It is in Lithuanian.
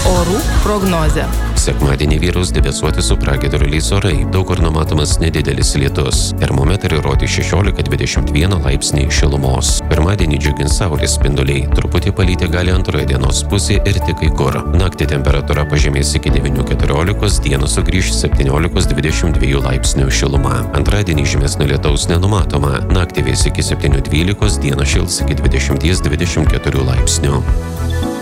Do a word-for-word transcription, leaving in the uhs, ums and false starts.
Orų prognozė. Sekmadienį vyraus debesuoti su pragiedruliais orai, daug kur numatomas nedidelis lietus. Termometrai rodė šešiolika dvidešimt vieną laipsnį šilumos. Pirmadienį džiugins saulės spinduliai, truputį palyti gali antroje dienos pusėje ir tik kai kur. Naktį temperatūra pažemės iki devynių keturiolikos, dieną sugrįš septyniolikos dvidešimt dviejų laipsnių šiluma. Antradienį žymesnio lietaus nenumatoma, naktį vės iki septynių dvylikos, dieną šils iki dvidešimties dvidešimt keturių laipsnių.